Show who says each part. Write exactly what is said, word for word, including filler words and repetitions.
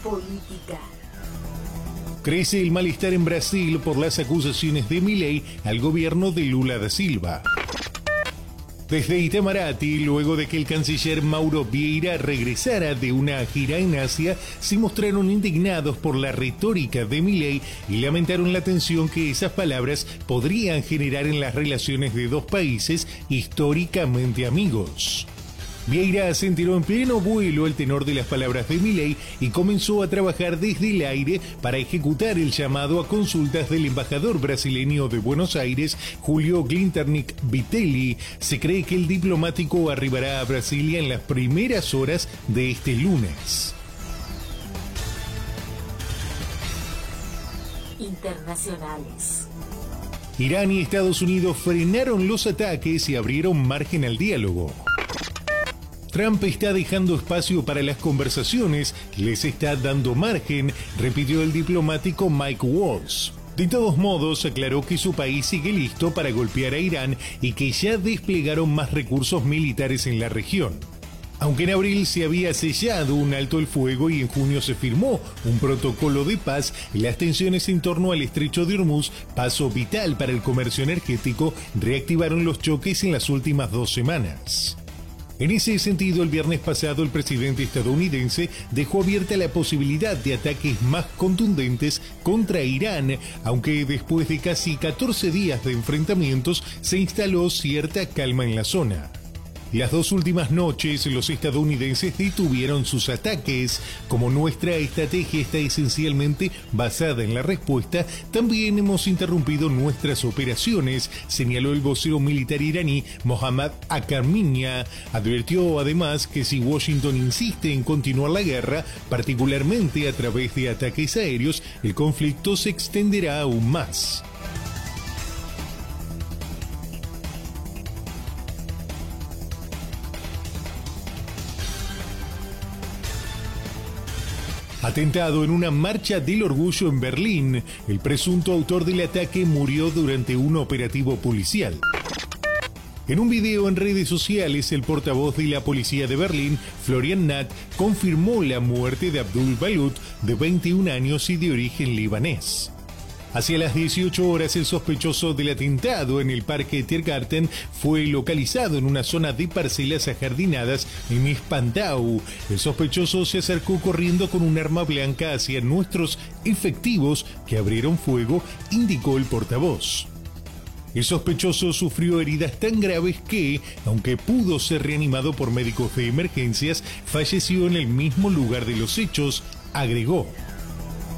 Speaker 1: política.
Speaker 2: Crece el malestar en Brasil por las acusaciones de Milei al gobierno de Lula da Silva. Desde Itamaraty, luego de que el canciller Mauro Vieira regresara de una gira en Asia, se mostraron indignados por la retórica de Milei y lamentaron la tensión que esas palabras podrían generar en las relaciones de dos países históricamente amigos. Vieira se enteró en pleno vuelo el tenor de las palabras de Milei y comenzó a trabajar desde el aire para ejecutar el llamado a consultas del embajador brasileño de Buenos Aires, Julio Glinternick Vitelli. Se cree que el diplomático arribará a Brasilia en las primeras horas de este lunes.
Speaker 1: Internacionales.
Speaker 2: Irán y Estados Unidos frenaron los ataques y abrieron margen al diálogo. Trump está dejando espacio para las conversaciones, les está dando margen, repitió el diplomático Mike Waltz. De todos modos, aclaró que su país sigue listo para golpear a Irán y que ya desplegaron más recursos militares en la región. Aunque en abril se había sellado un alto el fuego y en junio se firmó un protocolo de paz, las tensiones en torno al estrecho de Hormuz, paso vital para el comercio energético, reactivaron los choques en las últimas dos semanas. En ese sentido, el viernes pasado el presidente estadounidense dejó abierta la posibilidad de ataques más contundentes contra Irán, aunque después de casi catorce días de enfrentamientos se instaló cierta calma en la zona. Las dos últimas noches los estadounidenses detuvieron sus ataques. Como nuestra estrategia está esencialmente basada en la respuesta, también hemos interrumpido nuestras operaciones, señaló el vocero militar iraní Mohammad Akharminia. Advirtió además que si Washington insiste en continuar la guerra, particularmente a través de ataques aéreos, el conflicto se extenderá aún más. Atentado en una marcha del orgullo en Berlín. El presunto autor del ataque murió durante un operativo policial. En un video en redes sociales, el portavoz de la policía de Berlín, Florian Nath, confirmó la muerte de Abdul Balut, de veintiún años y de origen libanés. Hacia las dieciocho horas, el sospechoso del atentado en el parque Tiergarten fue localizado en una zona de parcelas ajardinadas en Spandau. El sospechoso se acercó corriendo con un arma blanca hacia nuestros efectivos que abrieron fuego, indicó el portavoz. El sospechoso sufrió heridas tan graves que, aunque pudo ser reanimado por médicos de emergencias, falleció en el mismo lugar de los hechos, agregó.